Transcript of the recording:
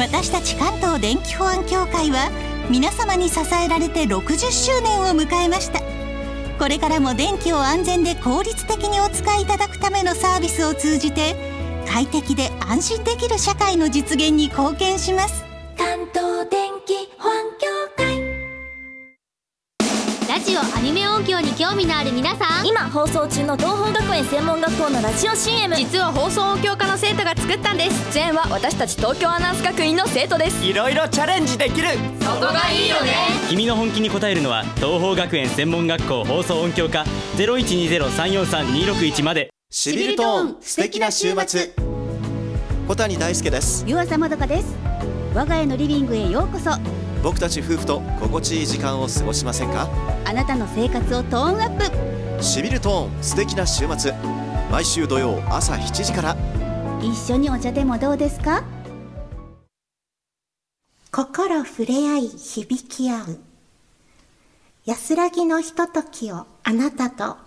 私たち関東電気保安協会は皆様に支えられて60周年を迎えました。これからも電気を安全で効率的にお使いいただくためのサービスを通じて快適で安心できる社会の実現に貢献します。 関東電気保安協会。 ラジオアニメ音響に興味のある皆さん、 今放送中の東邦学園専門学校のラジオ CM、 実は放送音響科の生徒が作ったんです。 出演は私たち東京アナウンス学院の生徒です。 いろいろチャレンジできる、 そこがいいよね。 君の本気に応えるのは東邦学園専門学校放送音響科 0120-343-261 まで。 シビルトーン素敵な週末。小谷大輔です。 湯浅まどかです。我が家のリビングへようこそ。 僕たち夫婦と心地いい時間を過ごしませんか？ あなたの生活をトーンアップ。 シビルトーン素敵な週末、毎週土曜朝7時から。 一緒にお茶でもどうですか？ 心触れ合い響き合う安らぎのひとときをあなたと。